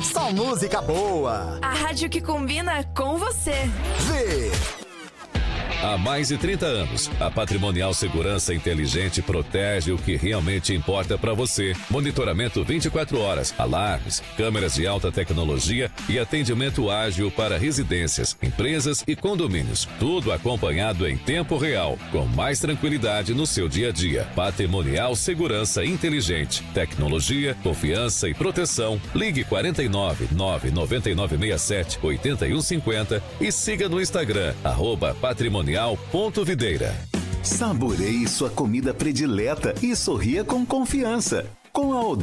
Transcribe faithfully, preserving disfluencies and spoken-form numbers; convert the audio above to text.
Só música boa. A rádio que combina com você. Vê. Há mais de trinta anos, a Patrimonial Segurança Inteligente protege o que realmente importa para você. Monitoramento vinte e quatro horas, alarmes, câmeras de alta tecnologia e atendimento ágil para residências, empresas e condomínios. Tudo acompanhado em tempo real, com mais tranquilidade no seu dia a dia. Patrimonial Segurança Inteligente. Tecnologia, confiança e proteção. Ligue quarenta e nove, nove nove nove seis sete, oito um cinco zero e siga no Instagram, arroba patrimonial ponto videira. Saboreie sua comida predileta e sorria com confiança. Com a